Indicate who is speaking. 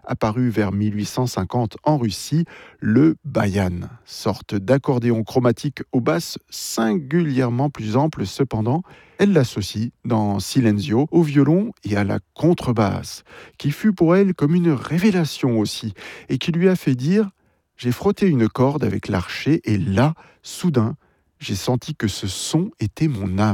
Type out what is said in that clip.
Speaker 1: apparu vers 1850 en Russie, le bayan, sorte d'accordéon chromatique aux basses singulièrement plus ample cependant. Elle l'associe dans Silenzio au violon et à la contrebasse, qui fut pour elle comme une révélation aussi, et qui lui a fait dire « J'ai frotté une corde avec l'archet et là, soudain, j'ai senti que ce son était mon âme ».